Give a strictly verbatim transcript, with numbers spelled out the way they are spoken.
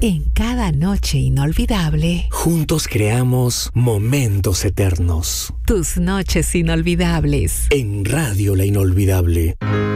En cada noche inolvidable, juntos creamos momentos eternos. tus noches inolvidables. En Radio La Inolvidable.